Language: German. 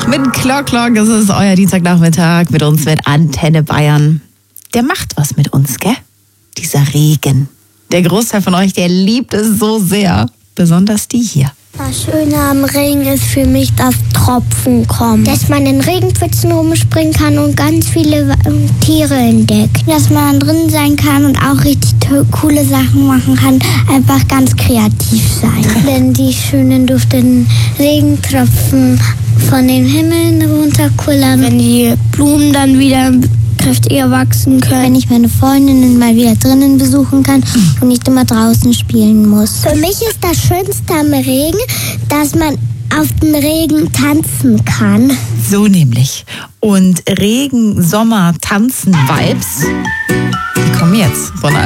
Mit Clock Clock, es ist euer Dienstagnachmittag mit uns, mit Antenne Bayern. Der macht was mit uns, gell? Dieser Regen. Der Großteil von euch, der liebt es so sehr. Besonders die hier. Das Schöne am Regen ist für mich, dass Tropfen kommen. Dass man in Regenpfützen rumspringen kann und ganz viele Tiere entdeckt. Dass man drin sein kann und auch richtig coole Sachen machen kann. Einfach ganz kreativ sein. Wenn die schönen duftenden Regentropfen von den Himmeln runterkullern. Wenn die Blumen dann wieder kräftiger wachsen können. Wenn ich meine Freundinnen mal wieder drinnen besuchen kann und nicht immer draußen spielen muss. Für mich ist das Schönste am Regen, dass man auf den Regen tanzen kann. So nämlich. Und Regen, Sommer, Tanzen, Vibes, die kommen jetzt von